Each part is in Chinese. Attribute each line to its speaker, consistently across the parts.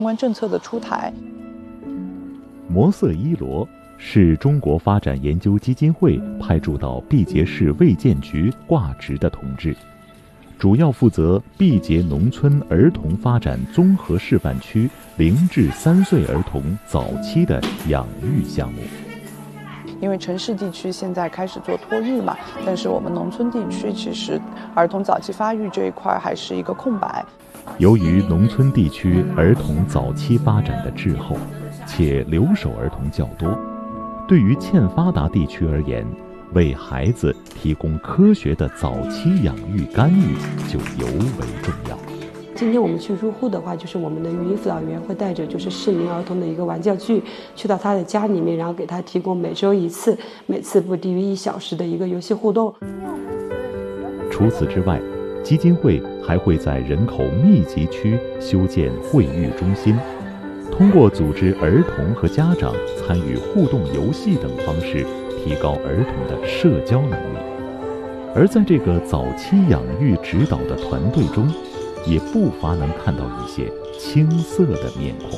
Speaker 1: 关政策的出台。
Speaker 2: 摩色伊罗是中国发展研究基金会派驻到毕节市卫健局挂职的同志，主要负责毕节农村儿童发展综合示范区0至3岁儿童早期的养育项目。
Speaker 1: 因为城市地区现在开始做托育嘛，但是我们农村地区其实儿童早期发育这一块还是一个空白。
Speaker 2: 由于农村地区儿童早期发展的滞后，且留守儿童较多，对于欠发达地区而言，为孩子提供科学的早期养育干预就尤为重要。
Speaker 3: 今天我们去入户的话，就是我们的语音辅导员会带着就是适龄儿童的一个玩教具去到他的家里面，然后给他提供每周1次，每次不低于1小时的一个游戏互动。
Speaker 2: 除此之外，基金会还会在人口密集区修建会育中心，通过组织儿童和家长参与互动游戏等方式，提高儿童的社交能力。而在这个早期养育指导的团队中，也不乏能看到一些青涩的面孔。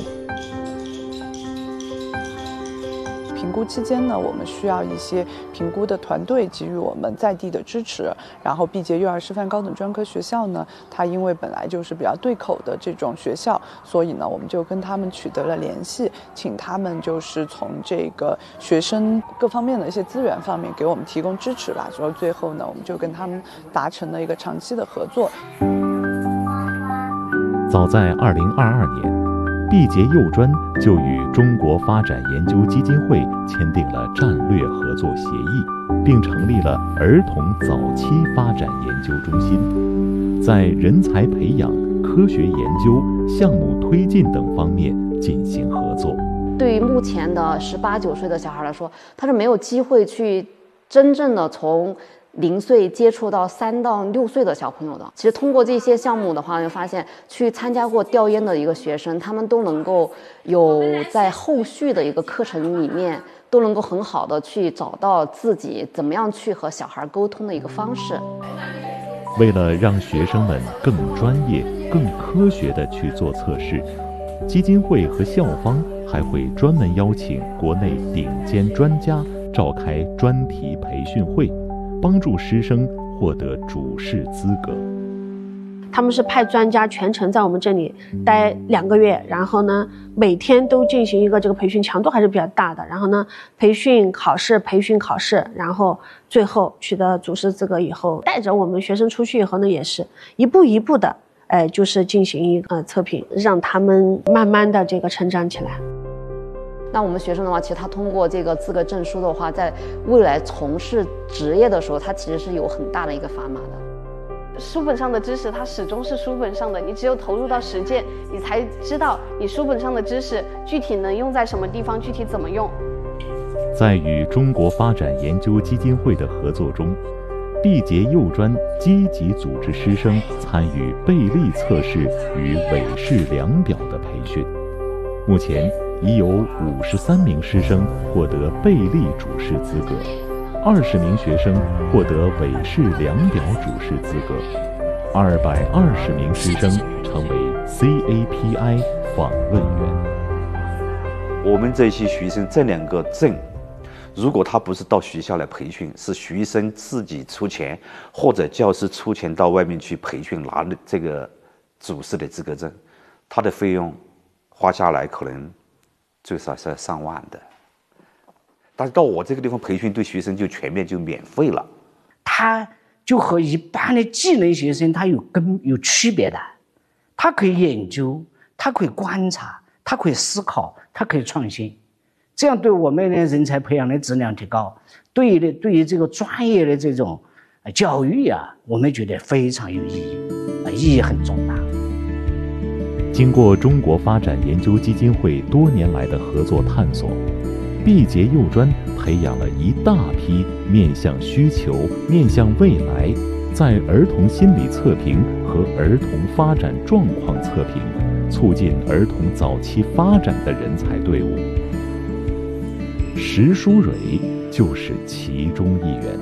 Speaker 1: 评估期间呢，我们需要一些评估的团队给予我们在地的支持。然后毕节幼儿师范高等专科学校呢，它因为本来就是比较对口的这种学校，所以呢，我们就跟他们取得了联系，请他们就是从这个学生各方面的一些资源方面给我们提供支持吧。所以最后呢，我们就跟他们达成了一个长期的合作。
Speaker 2: 早在2022年，毕节幼专就与中国发展研究基金会签订了战略合作协议，并成立了儿童早期发展研究中心，在人才培养、科学研究、项目推进等方面进行合作。
Speaker 4: 对于目前的18、19岁的小孩来说，他是没有机会去真正的从0岁接触到3到6岁的小朋友的。其实通过这些项目的话，就发现去参加过调研的一个学生，他们都能够有在后续的一个课程里面都能够很好的去找到自己怎么样去和小孩沟通的一个方式。
Speaker 2: 为了让学生们更专业、更科学地去做测试，基金会和校方还会专门邀请国内顶尖专家召开专题培训会，帮助师生获得主试资格。
Speaker 5: 他们是派专家全程在我们这里待2个月，然后呢，每天都进行一个这个培训，强度还是比较大的。然后呢，培训考试，培训考试，然后最后取得主试资格以后，带着我们学生出去以后呢，也是一步一步的，就是进行一个测评，让他们慢慢的这个成长起来。
Speaker 4: 那我们学生的话，其实他通过这个资格证书的话，在未来从事职业的时候，他其实是有很大的一个砝码的。
Speaker 6: 书本上的知识它始终是书本上的，你只有投入到实践，你才知道你书本上的知识具体能用在什么地方，具体怎么用。
Speaker 2: 在与中国发展研究基金会的合作中，毕节幼专积极组织师生参与贝利测试与韦氏量表的培训。目前已有53名师生获得贝利主试资格，20名学生获得韦氏量表主试资格，220名师生成为 CAPI 访问员。
Speaker 7: 我们这些学生这2个证，如果他不是到学校来培训，是学生自己出钱或者教师出钱到外面去培训拿的这个主试的资格证，他的费用花下来可能最少是上万的。但是到我这个地方培训，对学生就全面就免费了。
Speaker 8: 他就和一般的技能学生他有区别的，他可以研究，他可以观察，他可以思考，他可以创新。这样对我们的人才培养的质量提高，对于这个专业的这种教育我们觉得非常有意义，意义很重大。
Speaker 2: 经过中国发展研究基金会多年来的合作探索，毕节幼专培养了一大批面向需求、面向未来，在儿童心理测评和儿童发展状况测评，促进儿童早期发展的人才队伍。石书蕊就是其中一员。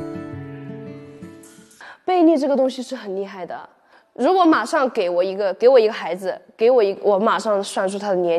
Speaker 6: 贝利这个东西是很厉害的，如果马上给我一个孩子，我马上算出他的年